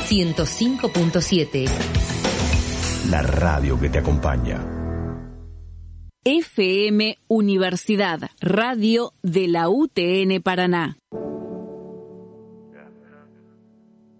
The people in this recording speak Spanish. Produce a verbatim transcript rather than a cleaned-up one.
ciento cinco punto siete. La radio que te acompaña. F M Universidad, radio de la U T N Paraná.